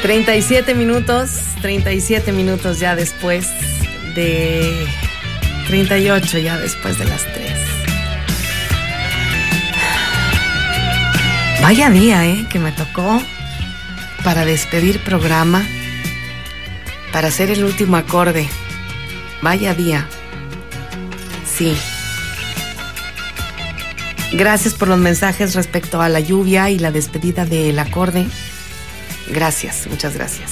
37 minutos ya después de 38, ya después de las 3. Vaya día, que me tocó para despedir programa, para hacer el último acorde. Vaya día. Sí. Gracias por los mensajes respecto a la lluvia y la despedida del acorde. Gracias, muchas gracias.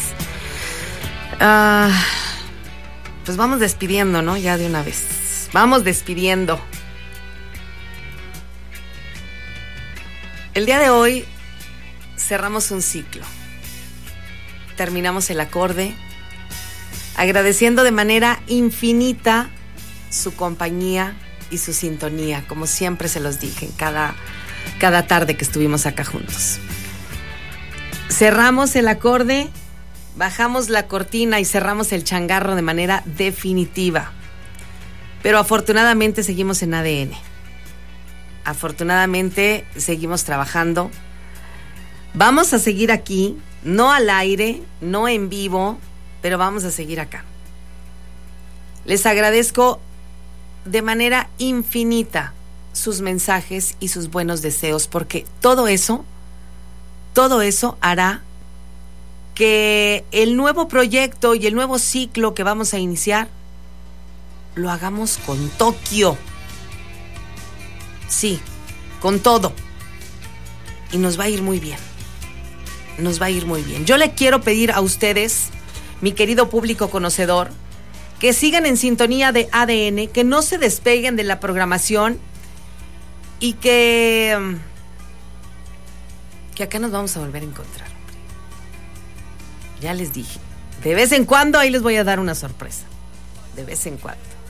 Pues vamos despidiendo, ¿no? Ya de una vez. Vamos despidiendo. El día de hoy cerramos un ciclo. Terminamos el acorde, agradeciendo de manera infinita su compañía y su sintonía, como siempre se los dije en cada tarde que estuvimos acá juntos. Cerramos el acorde, bajamos la cortina y cerramos el changarro de manera definitiva. Pero afortunadamente seguimos en ADN. Afortunadamente seguimos trabajando. Vamos a seguir aquí, no al aire, no en vivo, pero vamos a seguir acá. Les agradezco de manera infinita sus mensajes y sus buenos deseos, porque todo eso hará que el nuevo proyecto y el nuevo ciclo que vamos a iniciar lo hagamos con Tokio. Sí, con todo. Y nos va a ir muy bien. Nos va a ir muy bien. Yo le quiero pedir a ustedes, mi querido público conocedor, que sigan en sintonía de ADN, que no se despeguen de la programación y que acá nos vamos a volver a encontrar. Ya les dije, de vez en cuando ahí les voy a dar una sorpresa. De vez en cuando.